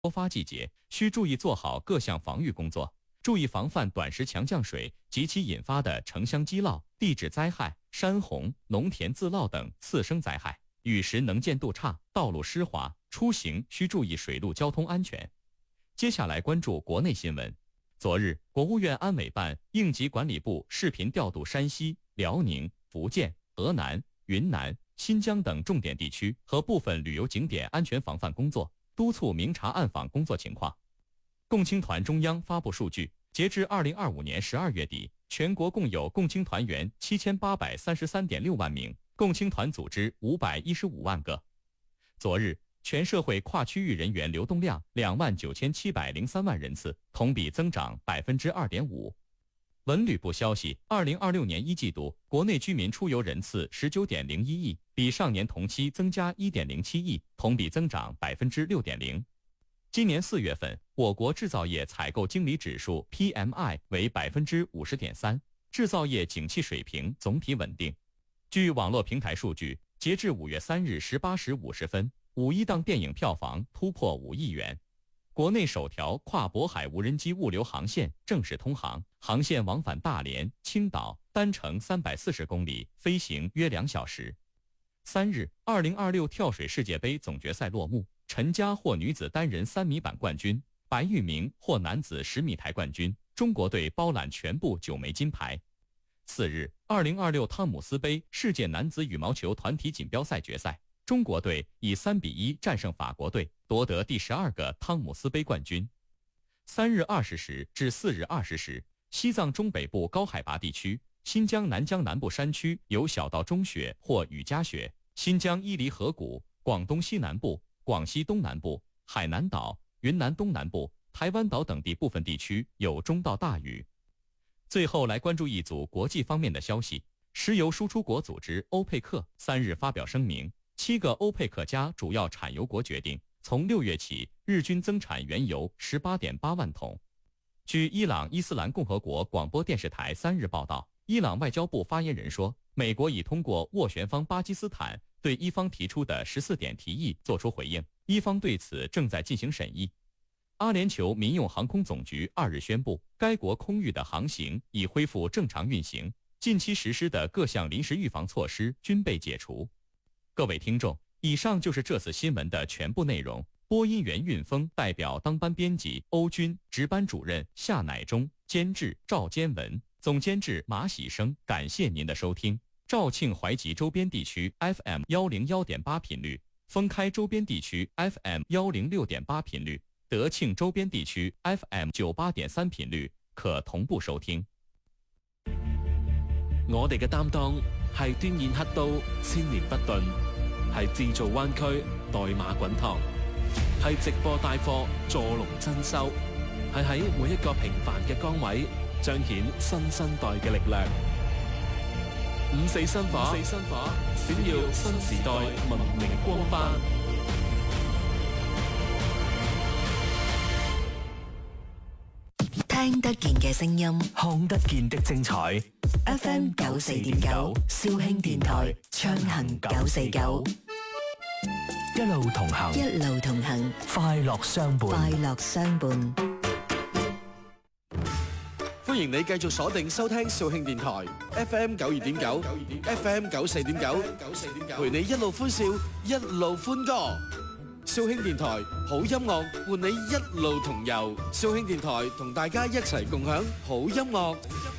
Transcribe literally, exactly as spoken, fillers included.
播发季节，需注意做好各项防御工作，注意防范短时强降水及其引发的城乡积涝、地质灾害、山洪、农田自涝等次生灾害。雨时能见度差，道路湿滑，出行需注意水陆交通安全。接下来关注国内新闻。昨日，国务院安委办、应急管理部视频调度山西、辽宁、福建、河南、云南、新疆等重点地区和部分旅游景点安全防范工作，督促明察暗访工作情况。共青团中央发布数据，截至二零二五年十二月底，全国共有共青团员七千八百三十三点六万名，共青团组织五百一十五万个。昨日，全社会跨区域人员流动量两万九千七百零三万人次，同比增长百分之二点五。文旅部消息，二零二六年一季度国内居民出游人次十九点零一亿，比上年同期增加一点零七亿，同比增长百分之六点零。今年四月份，我国制造业采购经理指数 P M I 为百分之五十点三，制造业景气水平总体稳定。据网络平台数据，截至五月三日十八时五十分，五一档电影票房突破五亿元。国内首条跨渤海无人机物流航线正式通航，航线往返大连、青岛，单程三百四十公里，飞行约两小时。三日，二零二六跳水世界杯总决赛落幕，陈佳获女子单人三米板冠军，白玉明获男子十米台冠军，中国队包揽全部九枚金牌。次日，二零二六汤姆斯杯世界男子羽毛球团体锦标赛决赛，中国队以三比一战胜法国队，夺得第十二个汤姆斯杯冠军。三日二十时至四日二十时，西藏中北部高海拔地区、新疆南疆南部山区有小到中雪或雨夹雪，新疆伊犁河谷、广东西南部、广西东南部、海南岛、云南东南部、台湾岛等地部分地区有中到大雨。最后来关注一组国际方面的消息。石油输出国组织欧佩克三日发表声明，七个欧佩克加主要产油国决定从六月起日均增产原油 十八点八万桶。据伊朗伊斯兰共和国广播电视台三日报道，伊朗外交部发言人说，美国已通过斡旋方巴基斯坦对伊方提出的十四点提议作出回应，伊方对此正在进行审议。阿联酋民用航空总局二日宣布，该国空域的航行已恢复正常运行，近期实施的各项临时预防措施均被解除。各位听众，以上就是这次新闻的全部内容。播音员运峰代表当班编辑欧军，值班主任夏乃忠，监制赵坚文，总监制马喜生。感谢您的收听。肇庆淮吉周边地区 F M 一零一点八 频率，封开周边地区 F M 一零六点八 頻率，德慶周邊地區 F M 九八點三 頻率可同步收聽。 我哋嘅擔當係端硯刻刀，千年不頓，係製造灣區，代碼滾燙，係直播帶貨，助龍增收，係喺每一個平凡嘅崗位彰顯新生代嘅力量。五四新化，閃耀新時代文明光斑。 聽得見嘅聲音， 看得見的精彩。 F M 九四點九，肇慶電台暢行九四九， 一路同行， 一路同行， 快樂相伴， 快樂相伴。 歡迎你繼續鎖定收聽肇慶電台 F M 九二點九 ，F M 九四點九，陪你一路歡笑，一路歡歌。肇慶電台好音樂伴你一路同遊，肇慶電台同大家一齊共享好音樂。